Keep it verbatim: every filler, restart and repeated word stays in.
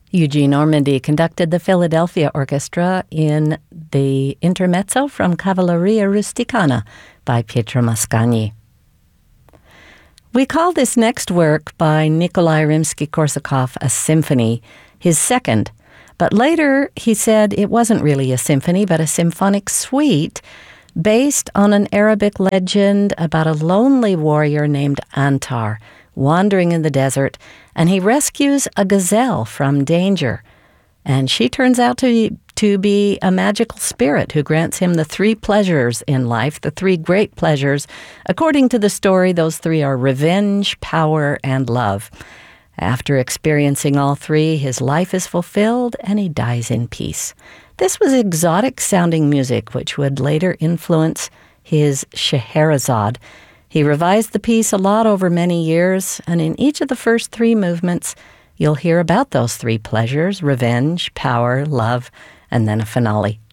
Eugene Ormandy conducted the Philadelphia Orchestra in the intermezzo from Cavalleria Rusticana by Pietro Mascagni. We call this next work by Nikolai Rimsky-Korsakov a symphony, his second, but later he said it wasn't really a symphony but a symphonic suite based on an Arabic legend about a lonely warrior named Antar wandering in the desert, and he rescues a gazelle from danger. And she turns out to, to be a magical spirit who grants him the three pleasures in life, the three great pleasures. According to the story, those three are revenge, power, and love. After experiencing all three, his life is fulfilled and he dies in peace. This was exotic-sounding music, which would later influence his Scheherazade. He revised the piece a lot over many years, and in each of the first three movements, you'll hear about those three pleasures: revenge, power, love, and then a finale.